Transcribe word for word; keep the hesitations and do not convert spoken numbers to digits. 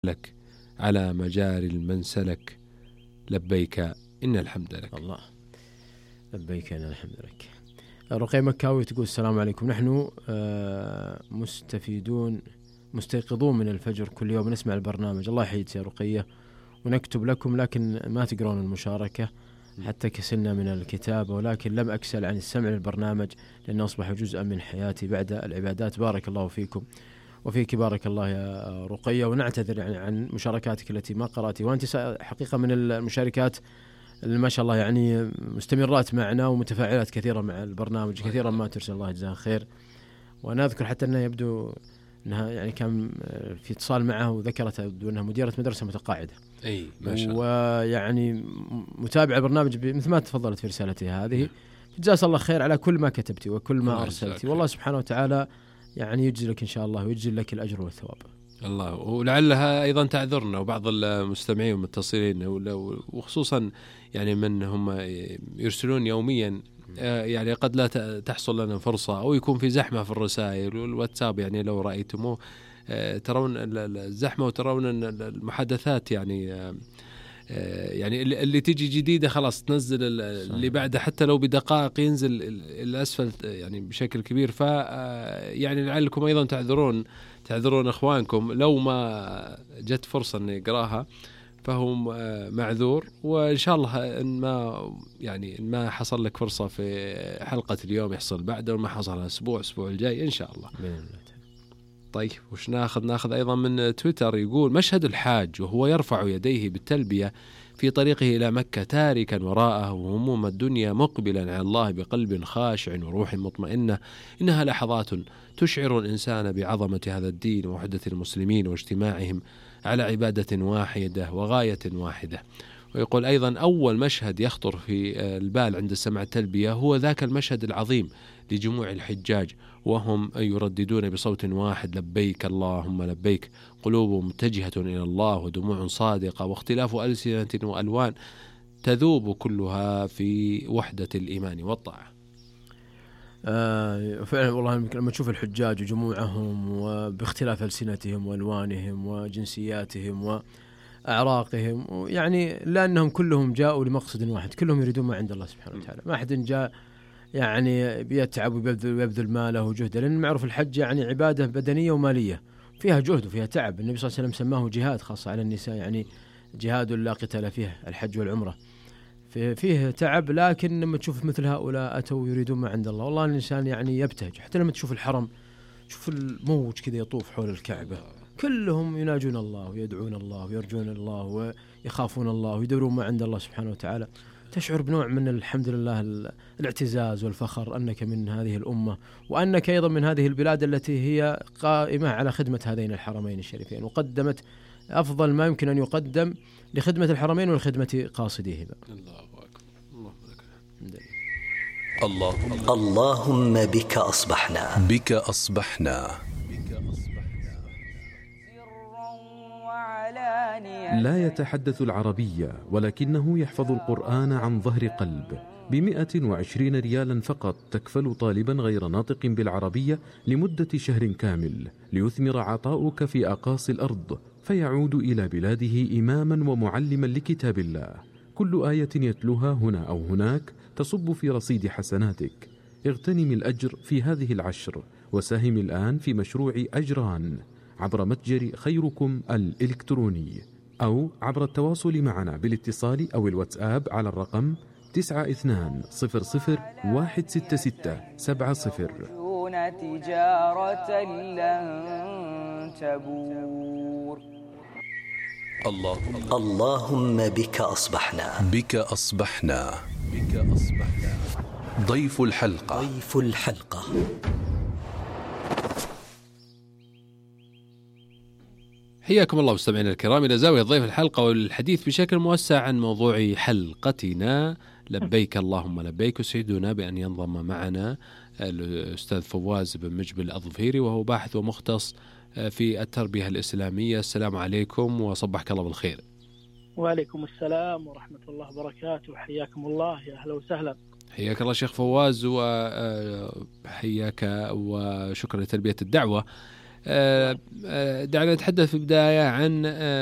لك على مجاري المنسلك لبيك إن الحمد لك. الله لبيك إن الحمد لك. رقية مكاوي تقول السلام عليكم، نحن مستفيدون مستيقظون من الفجر كل يوم نسمع البرنامج، الله يحييك يا رقية، ونكتب لكم لكن ما تقرون المشاركة حتى كسلنا من الكتابة، ولكن لم أكسل عن السمع للبرنامج لأنه أصبح جزءا من حياتي بعد العبادات. بارك الله فيكم وفيك بارك الله يا رقية، ونعتذر يعني عن مشاركاتك التي ما قرأتي، وأنت حقيقة من المشاركات اللي ما شاء الله يعني مستمرات معنا ومتفاعلات كثيرة مع البرنامج، كثيرا ما ترسل، الله يجزاها خير. وأنا أذكر حتى أنها يبدو أنها يعني كان في اتصال معه وذكرت أنها مديرة مدرسة متقاعدة. أي ما شاء الله. ويعني متابعة البرنامج مثل ما تفضلت في رسالتها هذه. جزاك الله خير على كل ما كتبتي وكل ما أرسلتي، والله سبحانه وتعالى يعني يجزي لك إن شاء الله ويجزي لك الأجر والثواب. الله. ولعلها أيضا تعذرنا وبعض المستمعين والمتصلين وخصوصا يعني من هم يرسلون يوميا، يعني قد لا تحصل لنا فرصة أو يكون في زحمة في الرسائل والواتساب، يعني لو رأيتموه ترون الزحمة وترون المحادثات يعني يعني اللي تيجي جديدة خلاص تنزل اللي بعده حتى لو بدقائق ينزل الأسفل يعني بشكل كبير. ف يعني لعلكم أيضا تعذرون تعذرون إخوانكم لو ما جت فرصة أن يقراها، فهم معذور. وإن شاء الله إن ما يعني إن ما حصل لك فرصة في حلقة اليوم يحصل بعده، وما حصل الأسبوع الأسبوع الجاي إن شاء الله. طيب وش ناخذ؟ ناخذ أيضا من تويتر، يقول مشهد الحاج وهو يرفع يديه بالتلبية في طريقه إلى مكة تاركا وراءه وهموم الدنيا مقبلا على الله بقلب خاشع وروح مطمئنة، إنها لحظات تشعر الإنسان بعظمة هذا الدين ووحدة المسلمين واجتماعهم على عبادة واحدة وغاية واحدة. ويقول أيضا أول مشهد يخطر في البال عند سمع التلبية هو ذاك المشهد العظيم لجموع الحجاج وهم يرددون بصوت واحد لبيك اللهم لبيك، قلوب متجهة إلى الله ودموع صادقة واختلاف ألسنة وألوان تذوب كلها في وحدة الإيمان والطاعة. آه فعلا والله لما تشوف الحجاج وجموعهم وباختلاف ألسنتهم وألوانهم وجنسياتهم وأعراقهم، يعني لأنهم كلهم جاءوا لمقصد واحد، كلهم يريدون ما عند الله سبحانه وتعالى، ما أحد جاء يعني بيتعب ويبذل, ويبذل ماله وجهده، لأن معروف الحج يعني عبادة بدنية ومالية فيها جهد وفيها تعب. النبي صلى الله عليه وسلم سماه جهاد خاصة على النساء، يعني جهاد لا قتال فيه الحج والعمرة، فيه تعب. لكن لما تشوف مثل هؤلاء أتوا يريدون ما عند الله، والله الإنسان يعني يبتهج. حتى لما تشوف الحرم، شوف الموج كذا يطوف حول الكعبة، كلهم يناجون الله ويدعون الله ويرجون الله ويخافون الله ويدورون ما عند الله سبحانه وتعالى. تشعر بنوع من الحمد لله الاعتزاز والفخر أنك من هذه الأمة، وأنك أيضا من هذه البلاد التي هي قائمة على خدمة هذين الحرمين الشريفين، وقدمت أفضل ما يمكن أن يقدم لخدمة الحرمين ولخدمة قاصديهما. الله أكبر. اللهم اللهم بك أصبحنا بك أصبحنا لا يتحدث العربية ولكنه يحفظ القرآن عن ظهر قلب. بمئة وعشرين ريالا فقط تكفل طالبا غير ناطق بالعربية لمدة شهر كامل ليثمر عطاؤك في أقاصي الأرض، فيعود إلى بلاده إماما ومعلما لكتاب الله. كل آية يتلوها هنا أو هناك تصب في رصيد حسناتك. اغتنم الأجر في هذه العشر وساهم الآن في مشروع أجران عبر متجر خيركم الإلكتروني، أو عبر التواصل معنا بالاتصال أو الواتساب على الرقم تسعة اثنان صفر صفر واحد ستة ستة سبعة صفر. تجارة لن تبور. اللهم اللهم بك أصبحنا بك أصبحنا بك أصبحنا. ضيف الحلقة ضيف الحلقة حياكم الله مستمعينا الكرام إلى زاوية ضيف الحلقة والحديث بشكل موسع عن موضوع حلقتنا لبيك اللهم لبيك. وسعدنا بأن ينضم معنا الأستاذ فواز بن مجبل الأظفيري، وهو باحث ومختص في التربية الإسلامية. السلام عليكم وصبحك الله بالخير. وعليكم السلام ورحمة الله وبركاته، حياكم الله، يا أهلا وسهلا. حياك الله شيخ فواز وحياك وشكرا لتلبية الدعوة. دعنا نتحدث في البداية عن